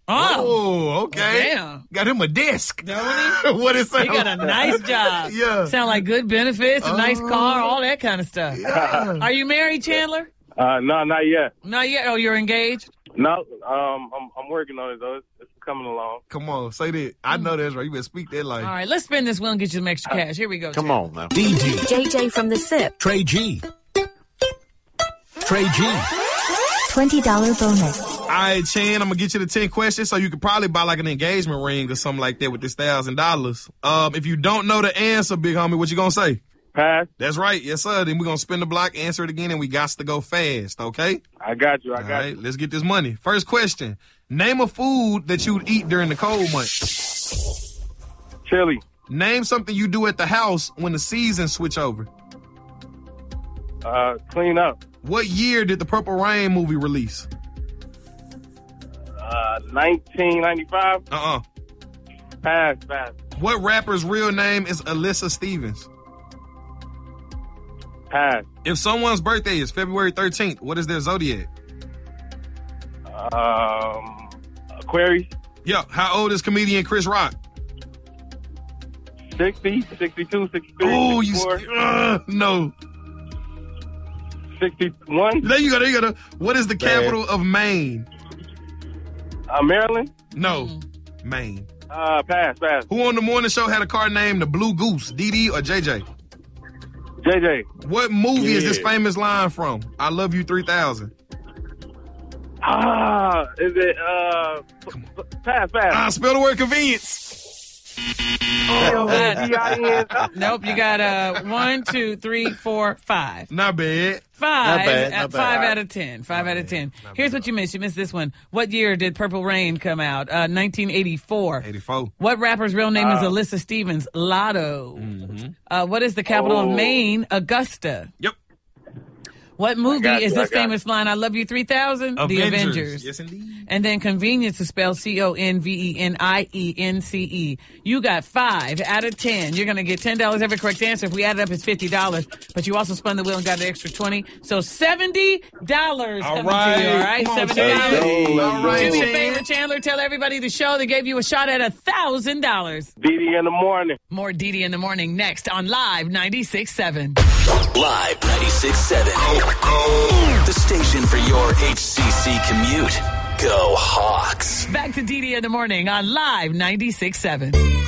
Oh, okay. Damn. Got him a disc. Don't he? What it sound He got a nice job. Yeah. Sound like good benefits, a nice car, all that kind of stuff. Yeah. Are you married, Chandler? No, not yet. Not yet. Oh, you're engaged? No, I'm working on it, though. It's coming along. Come on, say that. I know that's right. You better speak that like. All right, let's spin this wheel and get you some extra cash. Here we go. Come Chandler. on now. DD, JJ from the SIP. Trey G. Trey G. $20 bonus. All right, Chan, I'm going to get you the 10 questions so you could probably buy like an engagement ring or something like that with this $1,000. If you don't know the answer, big homie, what you going to say? Pass. That's right. Yes, sir. Then we're going to spin the block, answer it again, and we got to go fast, okay? I got you. All right, let's get this money. First question. Name a food that you'd eat during the cold months. Chili. Name something you do at the house when the seasons switch over. Clean up. What year did the Purple Rain movie release? 1995. Pass. What rapper's real name is Alyssa Stevens? Pass. If someone's birthday is February 13th, what is their zodiac? Aquarius. Yeah. How old is comedian Chris Rock? 60, 62, 63, Oh, 64, no. 61. There you go. What is the capital of Maine? Maryland. No. Maine. Pass. Who on the morning show had a car named the Blue Goose? DD or JJ? JJ. What movie is this famous line from? I Love You 3000. Is it, pass. Spell the word convenience. Nope, you got 1, 2, 3, 4, 5. Not bad. 5 out of 10. 5 out of 10. Here's what you missed. You missed this one. What year did Purple Rain come out? 1984. 84. What rapper's real name is Alyssa Stevens? Lotto. What is the capital of Maine? Augusta. Yep. What movie is this famous line? I Love You 3000? The Avengers. Yes, indeed. And then convenience is spelled CONVENIENCE. You got 5 out of 10. You're going to get $10 every correct answer. If we add it up, it's $50. But you also spun the wheel and got an extra 20. So $70 coming to you, all right? Come on, $70. All right, Do me a Chan. favor, Chandler. Tell everybody the show. They gave you a shot at $1,000. DD in the morning. More DD in the morning next on Live 96.7. Live 96.7. The station for your HCC commute. Go Hawks. Back to DD in the morning on Live 96.7.